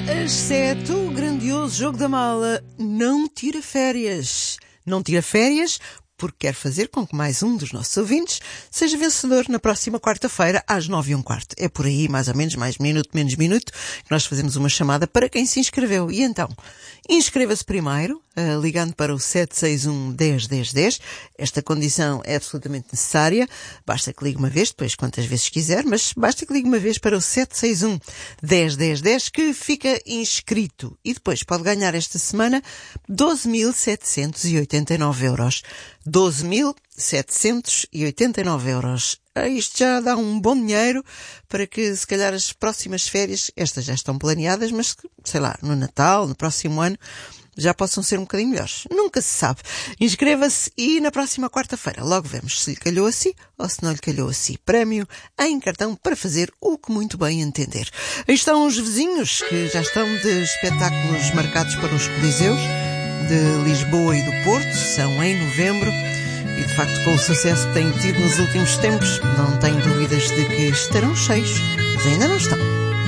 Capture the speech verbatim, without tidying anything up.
às sete, o grandioso Jogo da Mala não tira férias. Não tira férias porque quer fazer com que mais um dos nossos ouvintes seja vencedor na próxima quarta-feira às nove e um quarto. É por aí, mais ou menos, mais minuto, menos minuto, que nós fazemos uma chamada para quem se inscreveu. E então, inscreva-se primeiro, uh, ligando para o sete seis um, dez, dez, dez. Esta condição é absolutamente necessária. Basta que ligue uma vez, depois quantas vezes quiser, mas basta que ligue uma vez para o sete seis um, dez, dez, dez, que fica inscrito. E depois pode ganhar esta semana doze mil setecentos e oitenta e nove euros. doze mil setecentos e oitenta e nove euros. Ah, isto já dá um bom dinheiro para que, se calhar, as próximas férias, estas já estão planeadas, mas, sei lá, no Natal, no próximo ano, já possam ser um bocadinho melhores. Nunca se sabe. Inscreva-se e na próxima quarta-feira logo vemos se lhe calhou a si ou se não lhe calhou a si. Prémio em cartão para fazer o que muito bem entender. Aí estão os vizinhos que já estão de espetáculos marcados para os Coliseus de Lisboa e do Porto. São em novembro. E, de facto, com o sucesso que têm tido nos últimos tempos, não tenho dúvidas de que estarão cheios, mas ainda não estão.